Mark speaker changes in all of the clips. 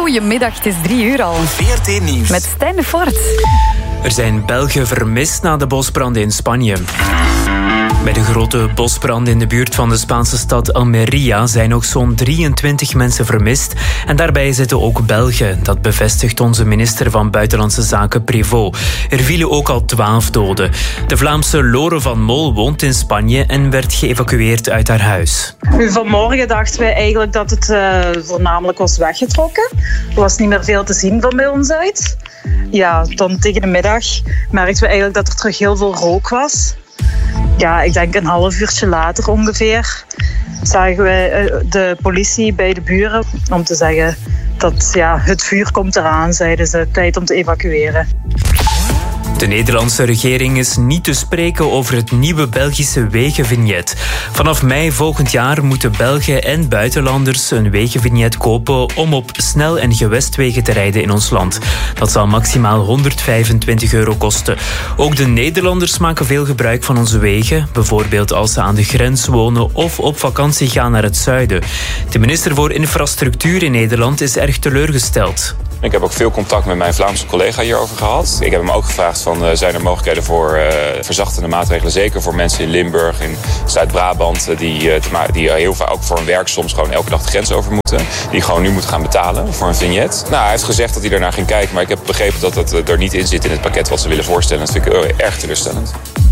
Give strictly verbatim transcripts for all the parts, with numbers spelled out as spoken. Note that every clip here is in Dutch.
Speaker 1: Goedemiddag, het is drie uur al.
Speaker 2: V R T Nieuws.
Speaker 1: Met Stijn de Voort.
Speaker 3: Er zijn Belgen vermist na de bosbranden in Spanje. Bij de grote bosbranden in de buurt van de Spaanse stad Almería zijn nog zo'n drieëntwintig mensen vermist. En daarbij zitten ook Belgen. Dat bevestigt onze minister van Buitenlandse Zaken Prévost. Er vielen ook al twaalf doden. De Vlaamse Lore van Mol woont in Spanje en werd geëvacueerd uit haar huis.
Speaker 4: Vanmorgen dachten wij eigenlijk dat het uh, voornamelijk was weggetrokken. Er was niet meer veel te zien van bij ons uit. Ja, dan tegen de middag merkten we eigenlijk dat er terug heel veel rook was. Ja, ik denk een half uurtje later ongeveer zagen we de politie bij de buren om te zeggen dat ja, het vuur komt eraan, zeiden ze, tijd om te evacueren.
Speaker 3: De Nederlandse regering is niet te spreken over het nieuwe Belgische wegenvignet. Vanaf mei volgend jaar moeten Belgen en buitenlanders een wegenvignet kopen om op snel- en gewestwegen te rijden in ons land. Dat zal maximaal honderdvijfentwintig euro kosten. Ook de Nederlanders maken veel gebruik van onze wegen, bijvoorbeeld als ze aan de grens wonen of op vakantie gaan naar het zuiden. De minister voor Infrastructuur in Nederland is erg teleurgesteld.
Speaker 5: Ik heb ook veel contact met mijn Vlaamse collega hierover gehad. Ik heb hem ook gevraagd van, uh, zijn er mogelijkheden voor uh, verzachtende maatregelen, zeker voor mensen in Limburg, in Zuid-Brabant, die, uh, die heel vaak ook voor hun werk soms gewoon elke dag de grens over moeten. Die gewoon nu moeten gaan betalen voor een vignet. Nou, hij heeft gezegd dat hij daarnaar ging kijken, maar ik heb begrepen dat het er niet in zit in het pakket wat ze willen voorstellen. Dat vind ik uh, erg teleurstellend.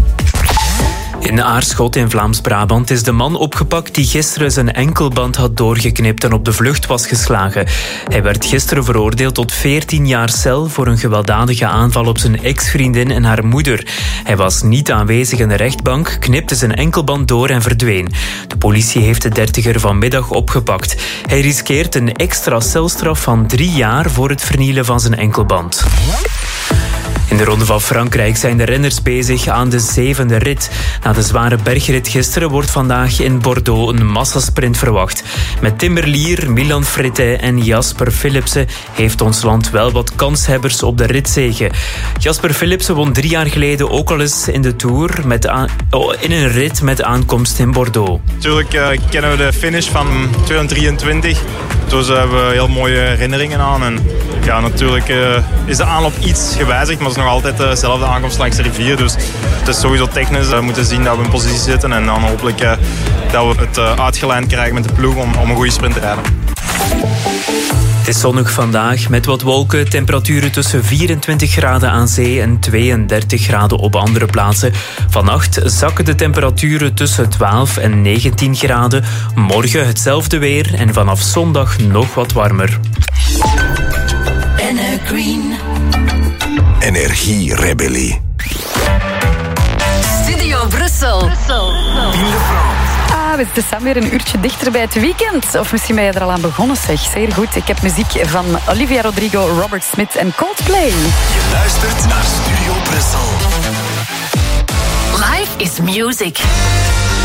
Speaker 3: In Aarschot in Vlaams-Brabant is de man opgepakt die gisteren zijn enkelband had doorgeknipt en op de vlucht was geslagen. Hij werd gisteren veroordeeld tot veertien jaar cel voor een gewelddadige aanval op zijn ex-vriendin en haar moeder. Hij was niet aanwezig in de rechtbank, knipte zijn enkelband door en verdween. De politie heeft de dertiger vanmiddag opgepakt. Hij riskeert een extra celstraf van drie jaar voor het vernielen van zijn enkelband. In de Ronde van Frankrijk zijn de renners bezig aan de zevende rit. Na de zware bergrit gisteren wordt vandaag in Bordeaux een massasprint verwacht. Met Tim Merlier, Milan Freitet en Jasper Philipsen heeft ons land wel wat kanshebbers op de ritzege. Jasper Philipsen won drie jaar geleden ook al eens in de Tour met aan, oh, in een rit met aankomst in Bordeaux.
Speaker 6: Natuurlijk uh, kennen we de finish van tweeduizend drieëntwintig. Dus uh, hebben we heel mooie herinneringen aan. En ja, natuurlijk uh, is de aanloop iets gewijzigd, maar het is nog altijd dezelfde aankomst langs de rivier. Dus het is sowieso technisch. We moeten zien dat we in positie zitten en dan hopelijk uh, dat we het uh, uitgelijnd krijgen met de ploeg om, om een goede sprint te rijden.
Speaker 3: Het is zonnig vandaag met wat wolken, temperaturen tussen vierentwintig graden aan zee en tweeëndertig graden op andere plaatsen. Vannacht zakken de temperaturen tussen twaalf en negentien graden. Morgen hetzelfde weer en vanaf zondag nog wat warmer.
Speaker 2: Green.
Speaker 7: Energierebellie.
Speaker 1: Studio Brussel. Brussel.
Speaker 7: Pim de France.
Speaker 1: Ah, we staan weer een uurtje dichter bij het weekend. Of misschien ben je er al aan begonnen, zeg. Zeer goed. Ik heb muziek van Olivia Rodrigo, Robert Smith en Coldplay.
Speaker 7: Je luistert naar Studio Brussel.
Speaker 8: Life is music.